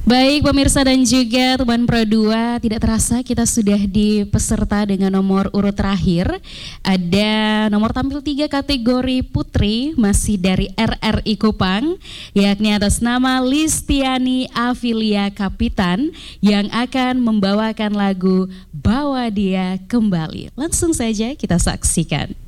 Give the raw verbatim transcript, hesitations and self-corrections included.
Baik pemirsa dan juga teman Pro dua, tidak terasa kita sudah di peserta dengan nomor urut terakhir. Ada nomor tampil tiga kategori putri masih dari R R I Kupang, yakni atas nama Listiani Afilia Kapitan yang akan membawakan lagu Bawa Dia Kembali. Langsung saja kita saksikan.